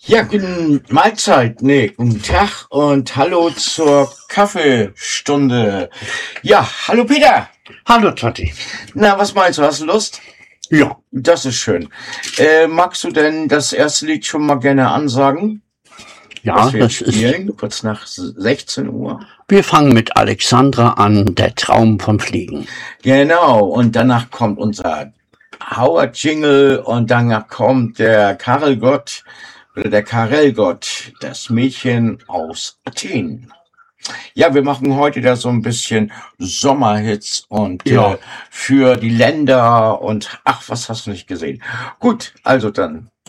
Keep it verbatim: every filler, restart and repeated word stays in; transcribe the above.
Ja, guten Mahlzeit, nee, guten Tag und hallo zur Kaffeestunde. Ja, hallo Peter. Hallo Totti. Na, was meinst du, hast du Lust? Ja. Das ist schön. Äh, magst du denn das erste Lied schon mal gerne ansagen? Ja, Was wir das spielen, ist. kurz nach sechzehn Uhr. Wir fangen mit Alexandra an, der Traum vom Fliegen. Genau, und danach kommt unser Howard-Jingle und danach kommt der Karel-Gott oder der Karel-Gott, das Mädchen aus Athen. Ja, wir machen heute da so ein bisschen Sommerhits und Ja. äh, für die Länder und ach, was hast du nicht gesehen? Gut, also dann